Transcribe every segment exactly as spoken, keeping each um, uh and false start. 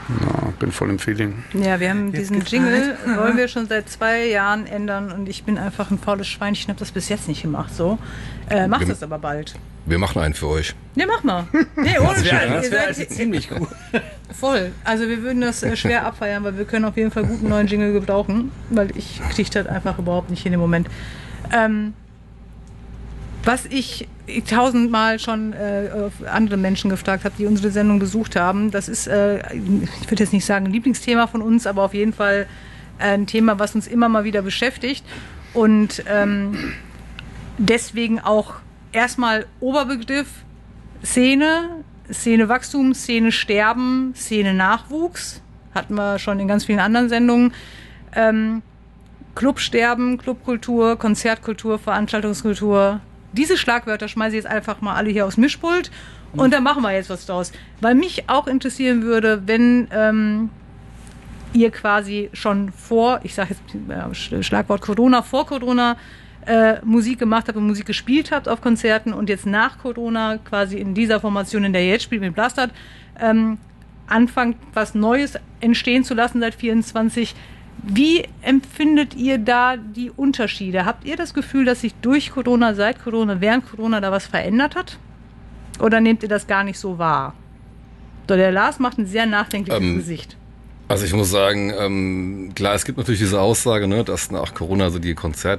Ja, bin voll im Feeling. Ja, wir haben diesen Jingle, wollen wir schon seit zwei Jahren ändern und ich bin einfach ein faules Schweinchen, ich habe das bis jetzt nicht gemacht. So, äh, macht es aber bald. Wir machen einen für euch. Ne, mach mal. Nee, ohne Scheiß. Das wäre also ziemlich gut. Voll. Also wir würden das äh, schwer abfeiern, weil wir können auf jeden Fall guten neuen Jingle gebrauchen, weil ich kriege das einfach überhaupt nicht hin im Moment. Ähm, was ich tausendmal schon äh, andere Menschen gefragt habe, die unsere Sendung besucht haben, das ist, äh, ich würde jetzt nicht sagen ein Lieblingsthema von uns, aber auf jeden Fall ein Thema, was uns immer mal wieder beschäftigt und ähm, deswegen auch erstmal Oberbegriff Szene, Szenewachstum, Szene sterben, Szene Nachwuchs, hatten wir schon in ganz vielen anderen Sendungen. Ähm, Clubsterben, Clubkultur, Konzertkultur, Veranstaltungskultur. Diese Schlagwörter schmeiße ich jetzt einfach mal alle hier aufs Mischpult und dann machen wir jetzt was draus. Weil mich auch interessieren würde, wenn ähm, ihr quasi schon vor, ich sage jetzt äh, Schlagwort Corona, vor Corona äh, Musik gemacht habt und Musik gespielt habt auf Konzerten und jetzt nach Corona quasi in dieser Formation, in der ihr jetzt spielt mit Blastert, ähm, anfangt was Neues entstehen zu lassen seit vierundzwanzig. Wie empfindet ihr da die Unterschiede? Habt ihr das Gefühl, dass sich durch Corona, seit Corona, während Corona da was verändert hat? Oder nehmt ihr das gar nicht so wahr? So, der Lars macht ein sehr nachdenkliches ähm, Gesicht. Also ich muss sagen, ähm, klar, es gibt natürlich diese Aussage, ne, dass nach Corona so die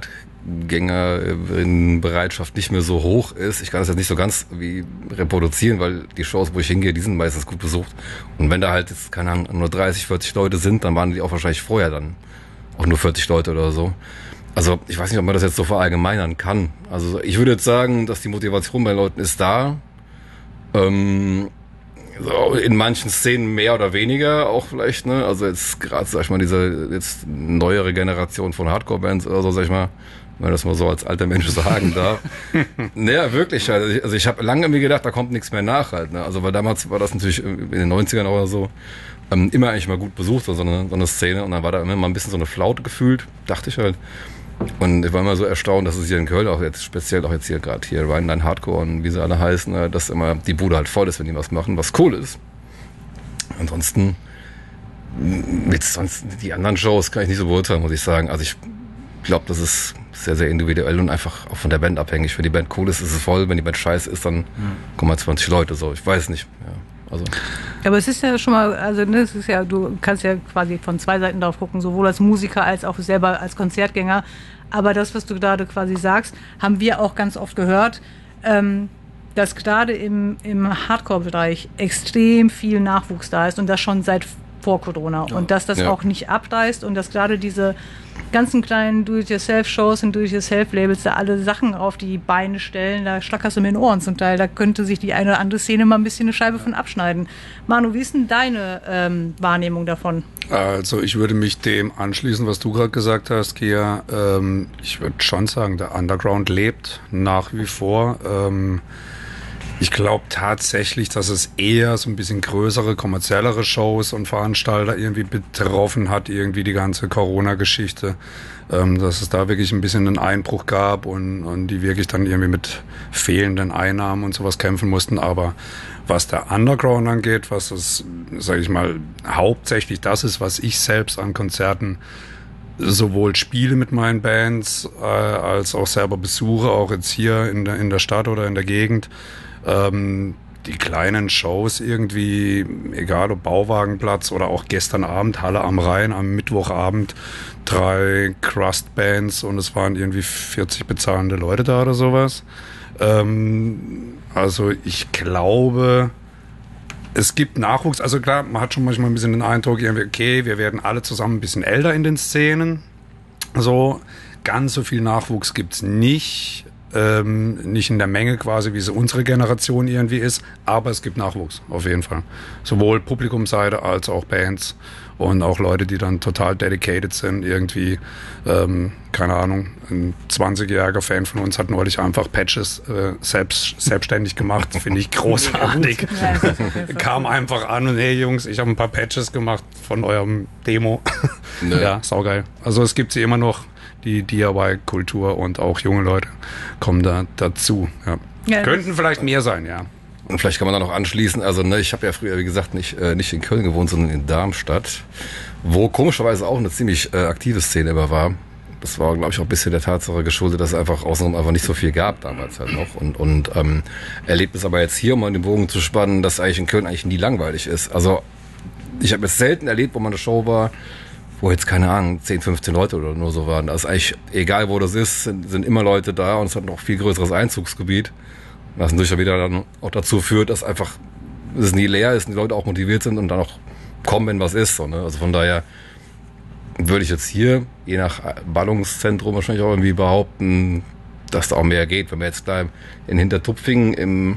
Konzertgängerbereitschaft nicht mehr so hoch ist. Ich kann das jetzt nicht so ganz wie reproduzieren, weil die Shows, wo ich hingehe, die sind meistens gut besucht. Und wenn da halt jetzt, keine Ahnung, nur dreißig, vierzig Leute sind, dann waren die auch wahrscheinlich vorher dann auch nur vierzig Leute oder so. Also ich weiß nicht, ob man das jetzt so verallgemeinern kann. Also ich würde jetzt sagen, dass die Motivation bei Leuten ist da. Ähm, So, in manchen Szenen mehr oder weniger auch vielleicht, ne? Also jetzt gerade, sag ich mal, diese jetzt neuere Generation von Hardcore-Bands oder so, sag ich mal, wenn man das mal so als alter Mensch sagen darf. Naja, wirklich. Also ich, also ich habe lange mir gedacht, da kommt nichts mehr nach halt, ne? Also weil damals war das natürlich in den neunzigern oder so ähm, immer eigentlich mal gut besucht, so eine, so eine Szene. Und dann war da immer mal ein bisschen so eine Flaute gefühlt, dachte ich halt. Und ich war immer so erstaunt, dass es hier in Köln, auch jetzt speziell auch jetzt hier gerade hier Rheinland Hardcore und wie sie alle heißen, dass immer die Bude halt voll ist, wenn die was machen, was cool ist. Ansonsten, mit sonst die anderen Shows kann ich nicht so beurteilen, muss ich sagen. Also ich glaube, das ist sehr, sehr individuell und einfach auch von der Band abhängig. Wenn die Band cool ist, ist es voll. Wenn die Band scheiße ist, dann mhm. kommen halt zwanzig Leute so. Ich weiß nicht. Ja, also. Aber es ist ja schon mal, also ne, es ist ja, du kannst ja quasi von zwei Seiten drauf gucken, sowohl als Musiker als auch selber als Konzertgänger. Aber das, was du gerade quasi sagst, haben wir auch ganz oft gehört, ähm, dass gerade im, im Hardcore-Bereich extrem viel Nachwuchs da ist und das schon seit vor Corona. Ja. Und dass das ja. auch nicht abreißt und dass gerade diese ganzen kleinen Do-it-yourself-Shows und Do-it-yourself-Labels da alle Sachen auf die Beine stellen, da schlackerst du mir in den Ohren zum Teil. Da könnte sich die eine oder andere Szene mal ein bisschen eine Scheibe von abschneiden. Manu, wie ist denn deine ähm, Wahrnehmung davon? Also ich würde mich dem anschließen, was du gerade gesagt hast, Kia. Ähm, ich würde schon sagen, der Underground lebt nach wie vor. Ähm, Ich glaube tatsächlich, dass es eher so ein bisschen größere, kommerziellere Shows und Veranstalter irgendwie betroffen hat, irgendwie die ganze Corona-Geschichte, ähm, dass es da wirklich ein bisschen einen Einbruch gab und, und die wirklich dann irgendwie mit fehlenden Einnahmen und sowas kämpfen mussten. Aber was der Underground angeht, was das, sage ich mal, hauptsächlich das ist, was ich selbst an Konzerten sowohl spiele mit meinen Bands, äh, als auch selber besuche, auch jetzt hier in der, in der Stadt oder in der Gegend, Ähm, die kleinen Shows irgendwie, egal ob Bauwagenplatz oder auch gestern Abend Halle am Rhein, am Mittwochabend drei Crust-Bands und es waren irgendwie vierzig bezahlende Leute da oder sowas. Ähm, also ich glaube, es gibt Nachwuchs. Also klar, man hat schon manchmal ein bisschen den Eindruck, okay, wir werden alle zusammen ein bisschen älter in den Szenen. So, ganz so viel Nachwuchs gibt's nicht. Ähm, nicht in der Menge quasi, wie es unsere Generation irgendwie ist, aber es gibt Nachwuchs, auf jeden Fall. Sowohl Publikumsseite als auch Bands und auch Leute, die dann total dedicated sind, irgendwie, ähm, keine Ahnung, ein zwanzigjähriger Fan von uns hat neulich einfach Patches äh, selbst, selbstständig gemacht, finde ich großartig. Kam einfach an und hey Jungs, ich habe ein paar Patches gemacht von eurem Demo. Nee. Ja, saugeil. Also es gibt sie immer noch, die D I Y-Kultur und auch junge Leute kommen da dazu. Ja. Ja, könnten vielleicht mehr sein, ja. Und vielleicht kann man da noch anschließen, also ne, ich habe ja früher, wie gesagt, nicht, äh, nicht in Köln gewohnt, sondern in Darmstadt, wo komischerweise auch eine ziemlich äh, aktive Szene immer war. Das war, glaube ich, auch ein bisschen der Tatsache geschuldet, dass es einfach außenrum einfach nicht so viel gab damals halt noch. Und, und ähm, erlebt es aber jetzt hier, um mal den Bogen zu spannen, dass eigentlich in Köln eigentlich nie langweilig ist. Also ich habe es selten erlebt, wo man eine Show war, wo jetzt, keine Ahnung, zehn, fünfzehn Leute oder nur so waren. Da ist eigentlich, egal wo das ist, sind, sind immer Leute da und es hat noch viel größeres Einzugsgebiet. Was natürlich wieder dann auch dazu führt, dass einfach es nie leer ist und die Leute auch motiviert sind und dann auch kommen, wenn was ist. So, ne? Also von daher würde ich jetzt hier, je nach Ballungszentrum wahrscheinlich auch irgendwie behaupten, dass da auch mehr geht. Wenn man jetzt da in Hintertupfingen im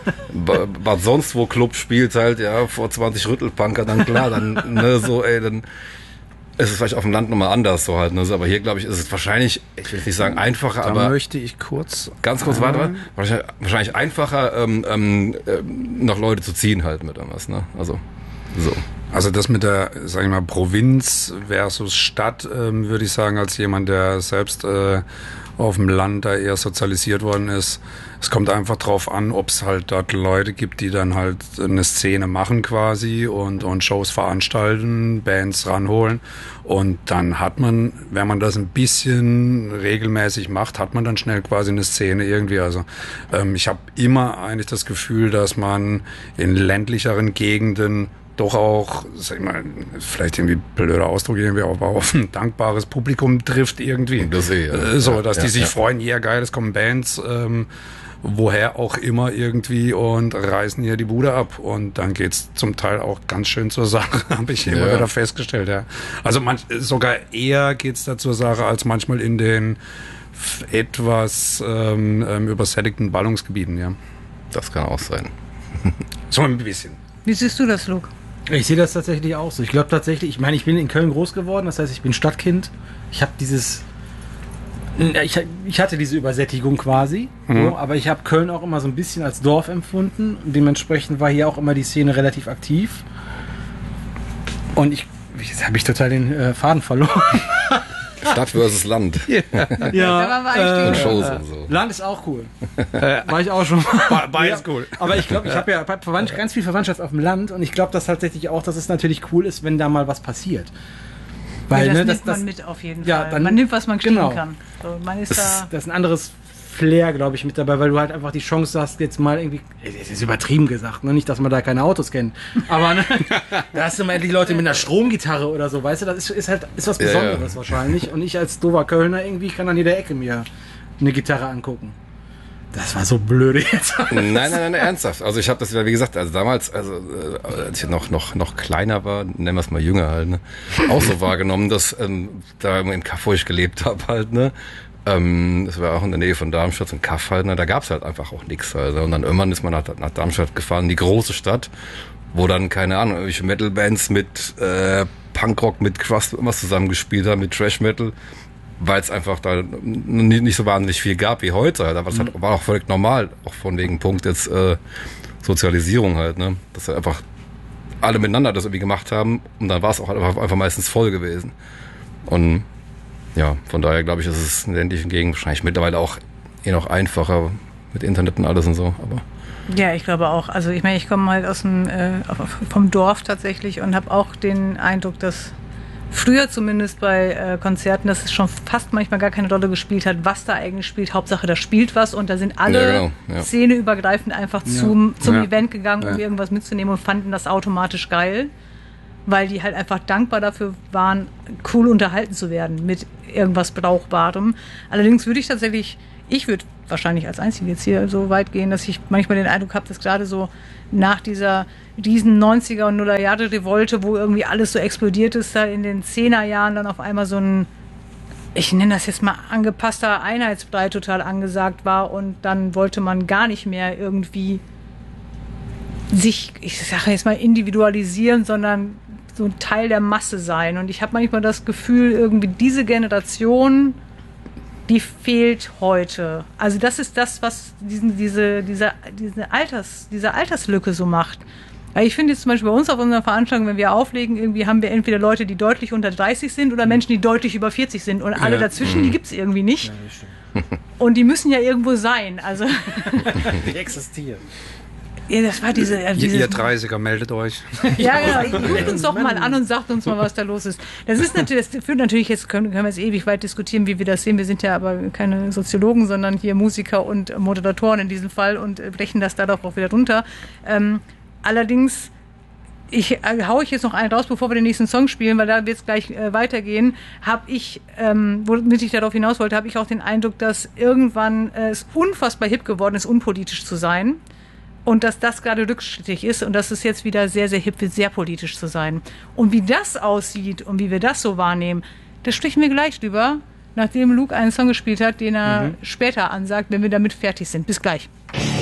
Bad sonst wo Club spielt, halt, ja, vor zwanzig Rüttelpunker, dann klar, dann, ne, so, ey, dann ist es vielleicht auf dem Land nochmal anders, so halt, ne, aber hier, glaube ich, ist es wahrscheinlich, ich will nicht sagen einfacher, Da aber möchte ich kurz... ganz kurz, warte mal, wahrscheinlich, wahrscheinlich einfacher, ähm, ähm, noch Leute zu ziehen halt mit irgendwas, ne, also, so. Also das mit der, sag ich mal, Provinz versus Stadt, ähm, würde ich sagen, als jemand, der selbst äh, auf dem Land da eher sozialisiert worden ist. Es kommt einfach drauf an, ob es halt dort Leute gibt, die dann halt eine Szene machen quasi und, und Shows veranstalten, Bands ranholen. Und dann hat man, wenn man das ein bisschen regelmäßig macht, hat man dann schnell quasi eine Szene irgendwie. Also ähm, ich habe immer eigentlich das Gefühl, dass man in ländlicheren Gegenden doch auch, sag ich mal, vielleicht irgendwie blöder Ausdruck irgendwie, aber auf ein dankbares Publikum trifft irgendwie. Das eh, ja. So, dass ja, die sich ja. freuen, ja geil, es kommen Bands, ähm, woher auch immer irgendwie und reißen hier die Bude ab. Und dann geht's zum Teil auch ganz schön zur Sache, habe ich immer Ja. wieder festgestellt. Ja. Also manch, sogar eher geht's da zur Sache als manchmal in den f- etwas ähm, ähm, übersättigten Ballungsgebieten. Ja. Das kann auch sein. So ein bisschen. Wie siehst du das, Luke? Ich sehe das tatsächlich auch so. Ich glaube tatsächlich, ich meine, ich bin in Köln groß geworden, das heißt, ich bin Stadtkind. Ich habe dieses, ich, ich hatte diese Übersättigung quasi, Mhm. so, aber ich habe Köln auch immer so ein bisschen als Dorf empfunden. Und dementsprechend war hier auch immer die Szene relativ aktiv. Und ich, jetzt habe ich total den äh, Faden verloren. Stadt versus Land. Ja, Da waren wir eigentlich Und die- Shows und so. Land ist auch cool. War ich auch schon mal. Beides Ja, cool. Aber ich glaube, ich habe ja Verwandtschaft, ganz viel Verwandtschaft auf dem Land und ich glaube das tatsächlich auch, dass es natürlich cool ist, wenn da mal was passiert. Weil, ja, das ne, nimmt das, das, man mit auf jeden ja, Fall. dann- Man nimmt, was man kriegen genau. kann. So, man ist das, da. das ist ein anderes Flair, glaube ich, mit dabei, weil du halt einfach die Chance hast, jetzt mal irgendwie, es ist übertrieben gesagt, ne? Nicht, dass man da keine Autos kennt, aber ne, da hast du mal endlich Leute mit einer Stromgitarre oder so, weißt du, das ist, ist halt ist was Ja, ja. Besonderes wahrscheinlich und ich als doofer Kölner irgendwie kann an jeder Ecke mir eine Gitarre angucken. Das war so blöde jetzt. Nein, nein, nein, ernsthaft. Also ich habe das, wie gesagt, also damals, also äh, als ich noch noch noch kleiner war, nennen wir es mal jünger halt, ne, auch so wahrgenommen, dass ähm, da im Kaff, wo ich gelebt habe halt, ne, ähm, das war auch in der Nähe von Darmstadt, so ein Kaff halt, ne, da gab's halt einfach auch nichts halt. Und dann irgendwann ist man nach, nach Darmstadt gefahren, die große Stadt, wo dann, keine Ahnung, irgendwelche Metal-Bands mit äh, Punkrock, mit Crust irgendwas zusammengespielt haben, mit Trash-Metal, weil es einfach da nicht, nicht so wahnsinnig viel gab wie heute halt. Aber es hat, war auch völlig normal, auch von wegen Punkt jetzt äh, Sozialisierung halt, ne? Dass halt einfach alle miteinander das irgendwie gemacht haben und dann war es auch einfach, einfach meistens voll gewesen. Und ja, von daher glaube ich, ist es in ländlichen Gegenden wahrscheinlich mittlerweile auch eh noch einfacher mit Internet und alles und so. Aber Ja, ich glaube auch. Also ich meine, ich komme halt aus dem äh, vom Dorf tatsächlich und habe auch den Eindruck, dass früher zumindest bei äh, Konzerten, dass es schon fast manchmal gar keine Rolle gespielt hat, was da eigentlich spielt. Hauptsache, da spielt was und da sind alle Ja, genau, ja. szeneübergreifend einfach zum, zum Ja. Event gegangen, um Ja. irgendwas mitzunehmen und fanden das automatisch geil, weil die halt einfach dankbar dafür waren, cool unterhalten zu werden mit irgendwas Brauchbarem. Allerdings würde ich tatsächlich, ich würde wahrscheinlich als Einzige jetzt hier so weit gehen, dass ich manchmal den Eindruck habe, dass gerade so nach dieser riesen neunziger und nuller Jahre Revolte, wo irgendwie alles so explodiert ist, da in den zehner Jahren dann auf einmal so ein, ich nenne das jetzt mal angepasster Einheitsbrei total angesagt war und dann wollte man gar nicht mehr irgendwie sich, ich sage jetzt mal individualisieren, sondern so ein Teil der Masse sein. Und ich habe manchmal das Gefühl, irgendwie diese Generation, die fehlt heute. Also das ist das, was diesen, diese, diese, diese, Alters, diese Alterslücke so macht. Weil ich finde jetzt zum Beispiel bei uns auf unserer Veranstaltung, wenn wir auflegen, irgendwie haben wir entweder Leute, die deutlich unter dreißig sind oder Menschen, die deutlich über vierzig sind. Und alle Ja. dazwischen, die gibt es irgendwie nicht. Und die müssen ja irgendwo sein. Also Die existieren. Ja, das war diese... Äh, Ihr, ihr dreißiger, meldet euch. Ja, genau. Ruft uns doch mal an und sagt uns mal, was da los ist. Das ist natürlich, das führt natürlich, jetzt können, können wir jetzt ewig weit diskutieren, wie wir das sehen. Wir sind ja aber keine Soziologen, sondern hier Musiker und Moderatoren in diesem Fall und brechen das dadurch auch wieder runter. Ähm, allerdings, ich äh, hau ich jetzt noch einen raus, bevor wir den nächsten Song spielen, weil da wird es gleich äh, weitergehen, habe ich, ähm, womit ich darauf hinaus wollte, habe ich auch den Eindruck, dass irgendwann äh, es unfassbar hip geworden ist, unpolitisch zu sein. Und dass das gerade rückschrittig ist und dass es jetzt wieder sehr, sehr hip wird, sehr politisch zu sein. Und wie das aussieht und wie wir das so wahrnehmen, da sprechen wir gleich drüber, nachdem Luke einen Song gespielt hat, den er mhm. später ansagt, wenn wir damit fertig sind. Bis gleich.